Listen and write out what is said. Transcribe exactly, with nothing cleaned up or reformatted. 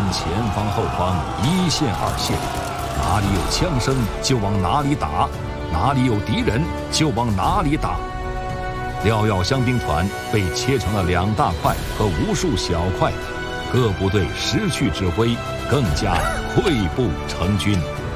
前方后方一线二线，哪里有枪声就往哪里打，哪里有敌人就往哪里打。廖耀湘兵团被切成了两大块和无数小块，各部队失去指挥，更加溃不成军。